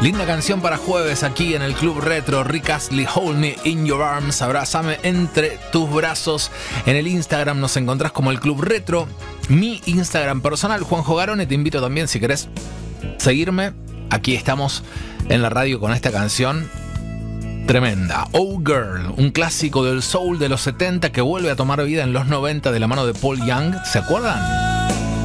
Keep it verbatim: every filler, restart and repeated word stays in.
Linda canción para jueves aquí en el Club Retro. Rick Astley, Hold Me in Your Arms, abrázame entre tus brazos. En el Instagram nos encontrás como el Club Retro. Mi Instagram personal, Juanjo Garone. Te invito también, si querés seguirme. Aquí estamos en la radio con esta canción tremenda. Oh Girl, un clásico del soul de los setenta que vuelve a tomar vida en los noventa de la mano de Paul Young. ¿Se acuerdan?